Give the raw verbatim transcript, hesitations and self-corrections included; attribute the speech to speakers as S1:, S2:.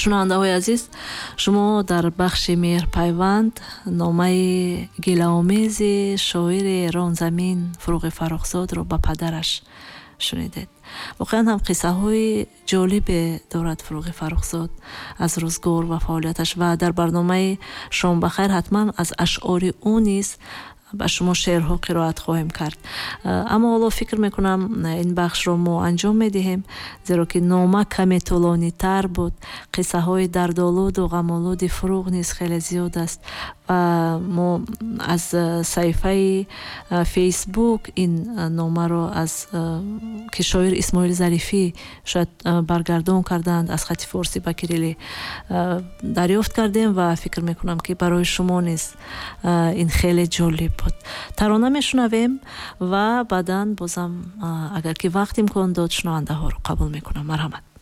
S1: шунавандаҳои азиз, шумо дар бахши меҳрпайванд номаи гилаомези шоири Ронзамин Фуруғи Фаррухзодро ба падараш шунидед. воқеан ҳам қиссаҳои ҷолибе дорад Фуруғи Фаррухзод аз рӯзгор ва фаъолияташ, ва дар барномаи Шом ба хайр ҳатман аз ашъори ӯ низ ба шумо шеърҳо қироат хоҳем кард. аммо ҳоло фикр мекунам ин бахшро мо анҷом медиҳем, зеро ки нома каме тӯлонитар буд. қиссаҳои дардолуду ғамолуди Фуруғ низ хеле зиёд аст ва мо аз саҳифаи фейсбук ин номаро аз ки шоир Исмоил Зарифӣ шояд баргардон карданд аз хати форсӣ ба кирилли дарёфт кардем ва фикр мекунам ки барои шумо низ ин хеле ҷолиб буд. Тарона мешунавем ва баъдан бозам агар ки вақт имкон дод шунавандаҳоро қабул мекунам. марҳамат.